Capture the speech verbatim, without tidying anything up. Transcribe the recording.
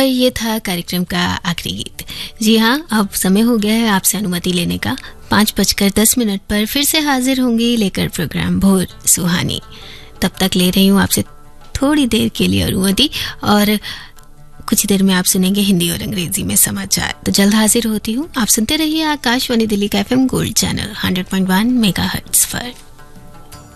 ये था कार्यक्रम का आखिरी गीत। जी हाँ, अब समय हो गया है आपसे अनुमति लेने का। पाँच बजकर दस मिनट पर फिर से हाजिर होंगी लेकर प्रोग्राम भोर सुहानी। तब तक ले रही हूँ आपसे थोड़ी देर के लिए अनुमति, और कुछ देर में आप सुनेंगे हिंदी और अंग्रेजी में समाचार। तो जल्द हाजिर होती हूँ। आप सुनते रहिए आकाशवाणी दिल्ली का FM gold channel hundred point one megahertz पर।